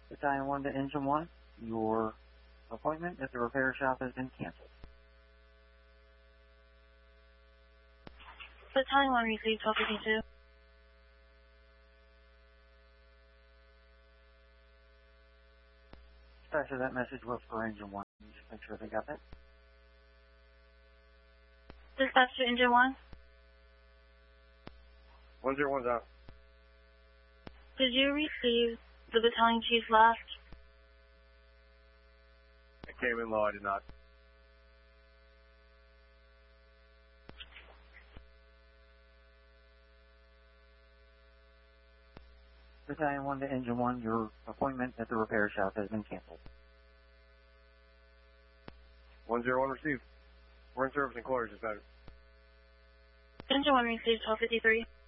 Battalion 1 to Engine 1, your appointment at the repair shop has been canceled. Battalion 1 received 1252. Dispatcher, that message was for Engine 1. Can you just make sure they got that? Dispatch to Engine 1. 101's out. Did you receive the battalion chief's last? It came in low, I did not. Battalion 1 to Engine 1, your appointment at the repair shop has been canceled. 101 received. We're in service and quarters, dispatcher. Engine 1 received 1253.